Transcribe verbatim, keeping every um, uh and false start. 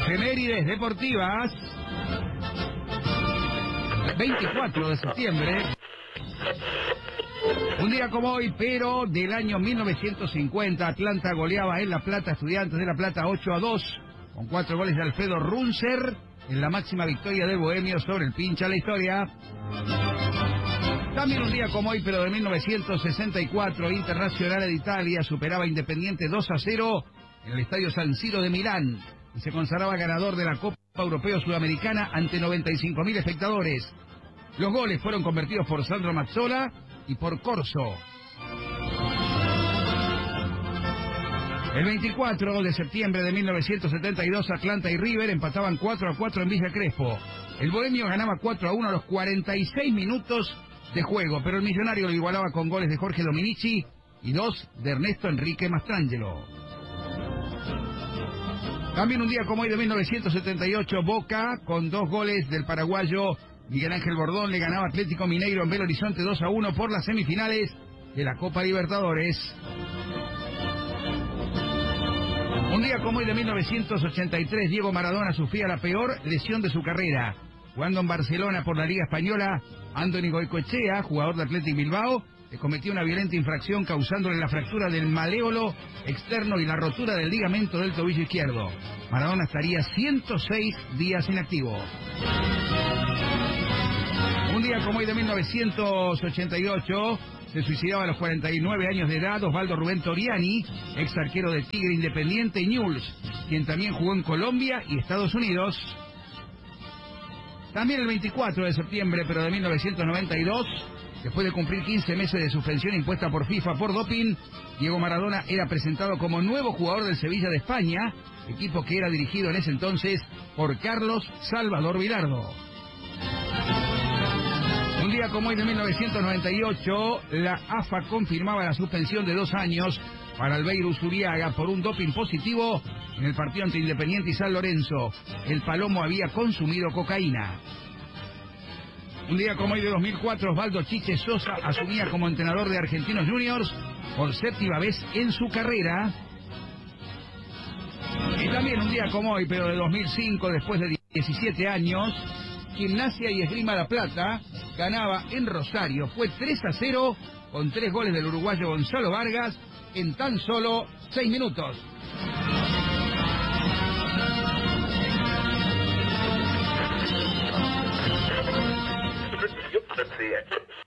Efemérides deportivas. veinticuatro de septiembre. Un día como hoy, pero del año mil novecientos cincuenta, Atlanta goleaba en La Plata, Estudiantes de La Plata ocho a dos, con cuatro goles de Alfredo Runzer, en la máxima victoria del Bohemio sobre el pincha la historia. También un día como hoy, pero de mil novecientos sesenta y cuatro, Internacional de Italia superaba a Independiente dos a cero en el Estadio San Siro de Milán y se consagraba ganador de la Copa Europeo Sudamericana ante noventa y cinco mil espectadores. Los goles fueron convertidos por Sandro Mazzola y por Corso. El veinticuatro de septiembre de mil novecientos setenta y dos, Atlanta y River empataban cuatro a cuatro en Villa Crespo. El Bohemio ganaba cuatro a uno a los cuarenta y seis minutos de juego, pero el Millonario lo igualaba con goles de Jorge Dominici y dos de Ernesto Enrique Mastrangelo. También un día como hoy de mil novecientos setenta y ocho, Boca, con dos goles del paraguayo Miguel Ángel Bordón, le ganaba Atlético Mineiro en Belo Horizonte dos a uno por las semifinales de la Copa Libertadores. Un día como hoy de mil novecientos ochenta y tres, Diego Maradona sufría la peor lesión de su carrera. Jugando en Barcelona por la Liga Española, Andoni Goicoechea, jugador de Athletic Bilbao, le cometió una violenta infracción causándole la fractura del maléolo externo y la rotura del ligamento del tobillo izquierdo. Maradona estaría ciento seis días inactivo. Un día como hoy de mil novecientos ochenta y ocho, se suicidaba a los cuarenta y nueve años de edad Osvaldo Rubén Toriani, ex arquero de Tigre, Independiente y Newell's, quien también jugó en Colombia y Estados Unidos. También el veinticuatro de septiembre, pero de mil novecientos noventa y dos, después de cumplir quince meses de suspensión impuesta por FIFA por doping, Diego Maradona era presentado como nuevo jugador del Sevilla de España, equipo que era dirigido en ese entonces por Carlos Salvador Vilardo. Un día como hoy de mil novecientos noventa y ocho, la A F A confirmaba la suspensión de dos años para Albeiro Zuriaga por un doping positivo en el partido entre Independiente y San Lorenzo. El Palomo había consumido cocaína. Un día como hoy de dos mil cuatro, Osvaldo Chiche Sosa asumía como entrenador de Argentinos Juniors por séptima vez en su carrera. Y también un día como hoy, pero de dos mil cinco, después de diecisiete años, Gimnasia y Esgrima La Plata ganaba en Rosario. Fue tres a cero con tres goles del uruguayo Gonzalo Vargas en tan solo seis minutos. Yo,